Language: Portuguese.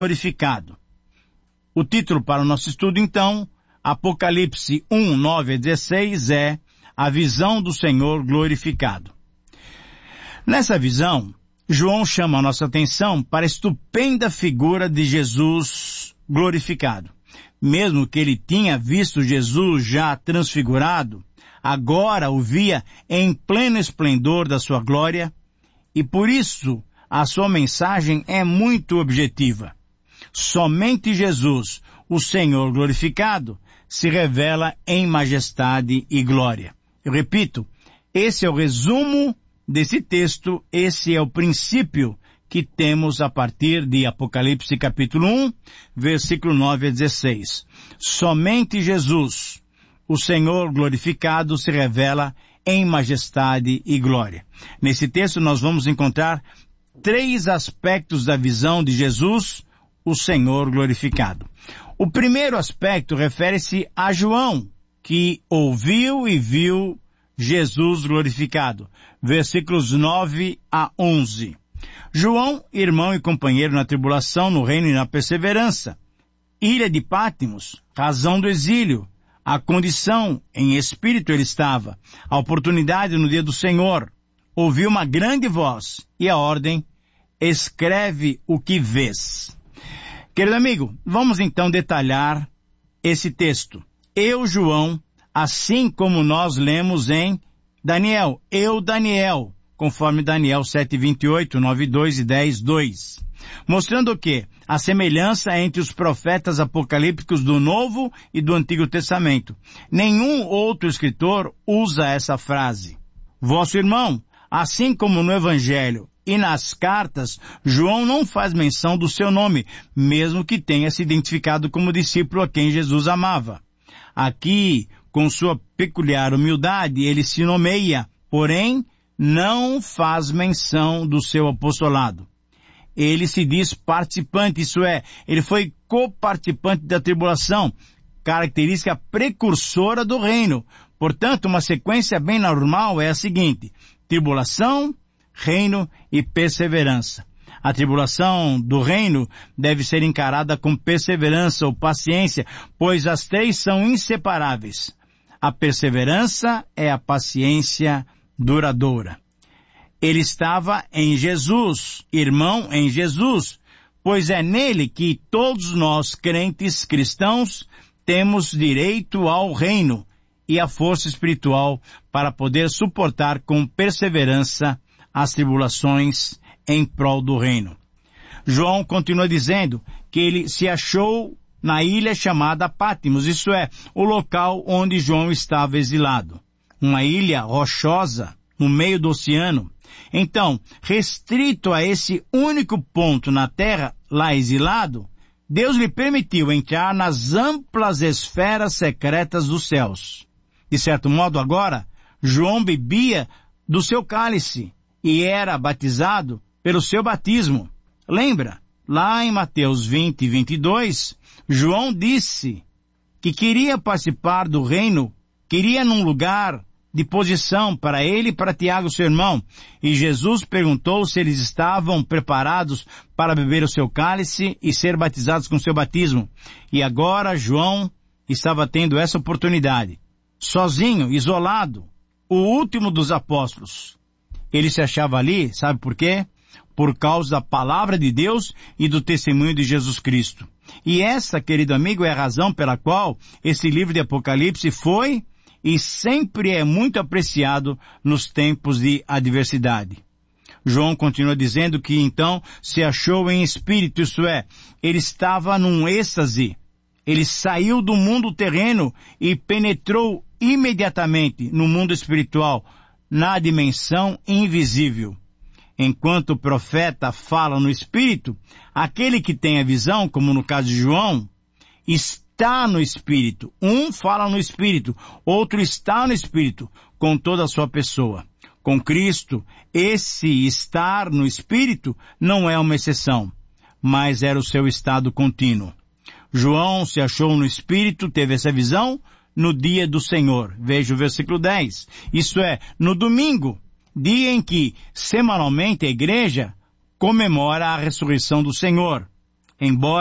glorificado. O título para o nosso estudo, então, Apocalipse 1, 9 a 16, é A Visão do Senhor Glorificado. Nessa visão, João chama a nossa atenção para a estupenda figura de Jesus glorificado. Mesmo que ele tinha visto Jesus já transfigurado, agora o via em pleno esplendor da sua glória, e por isso a sua mensagem é muito objetiva. Somente Jesus, o Senhor glorificado, se revela em majestade e glória. Eu repito, esse é o resumo desse texto, esse é o princípio que temos a partir de Apocalipse capítulo 1, versículo 9 a 16. Somente Jesus, o Senhor glorificado, se revela em majestade e glória. Nesse texto nós vamos encontrar 3 aspectos da visão de Jesus, o Senhor glorificado. O primeiro aspecto refere-se a João, que ouviu e viu Jesus glorificado. Versículos 9 a 11. João, irmão e companheiro na tribulação, no reino e na perseverança. Ilha de Patmos, razão do exílio. A condição, em espírito ele estava. A oportunidade no dia do Senhor. Ouviu uma grande voz e a ordem, escreve o que vês. Querido amigo, vamos então detalhar esse texto. Eu, João, assim como nós lemos em Daniel, Daniel, conforme Daniel 7:28, 9:2 e 10:2. Mostrando o quê? A semelhança entre os profetas apocalípticos do Novo e do Antigo Testamento. Nenhum outro escritor usa essa frase. Vosso irmão, assim como no Evangelho e nas cartas, João não faz menção do seu nome, mesmo que tenha se identificado como discípulo a quem Jesus amava. Aqui, com sua peculiar humildade, ele se nomeia, porém, não faz menção do seu apostolado. Ele se diz participante, isso é, ele foi coparticipante da tribulação, característica precursora do reino. Portanto, uma sequência bem normal é a seguinte: tribulação, reino e perseverança. A tribulação do reino deve ser encarada com perseverança ou paciência, pois as 3 são inseparáveis. A perseverança é a paciência duradoura. Ele estava em Jesus, irmão em Jesus, pois é nele que todos nós, crentes cristãos, temos direito ao reino e à força espiritual para poder suportar com perseverança as tribulações em prol do reino. João continua dizendo que ele se achou na ilha chamada Patmos, isso é, o local onde João estava exilado. Uma ilha rochosa no meio do oceano. Então, restrito a esse único ponto na terra, lá exilado, Deus lhe permitiu entrar nas amplas esferas secretas dos céus. De certo modo, agora, João bebia do seu cálice e era batizado pelo seu batismo. Lembra? Lá em Mateus 20, 22, João disse que queria participar do reino, queria num lugar de posição para ele e para Tiago, seu irmão. E Jesus perguntou se eles estavam preparados para beber o seu cálice e ser batizados com seu batismo. E agora João estava tendo essa oportunidade. Sozinho, isolado, o último dos apóstolos. Ele se achava ali, sabe por quê? Por causa da palavra de Deus e do testemunho de Jesus Cristo. E essa, querido amigo, é a razão pela qual esse livro de Apocalipse foi e sempre é muito apreciado nos tempos de adversidade. João continua dizendo que então se achou em espírito, isso é, ele estava num êxtase. Ele saiu do mundo terreno e penetrou imediatamente no mundo espiritual, na dimensão invisível. Enquanto o profeta fala no Espírito, aquele que tem a visão, como no caso de João, está no Espírito. Um fala no Espírito, outro está no Espírito, com toda a sua pessoa. Com Cristo, esse estar no Espírito não é uma exceção, mas era o seu estado contínuo. João se achou no Espírito, teve essa visão no dia do Senhor. Veja o versículo 10. Isso é, no domingo, dia em que, semanalmente, a igreja comemora a ressurreição do Senhor. embora